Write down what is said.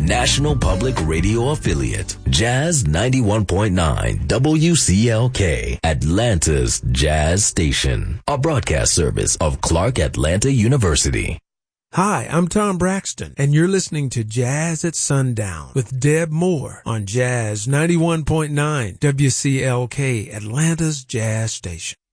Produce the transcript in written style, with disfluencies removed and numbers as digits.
National Public Radio affiliate, Jazz 91.9 WCLK, Atlanta's Jazz Station, a broadcast service of Clark Atlanta University. Hi, I'm Tom Braxton, and you're listening to Jazz at Sundown with Deb Moore on Jazz 91.9 WCLK, Atlanta's Jazz Station.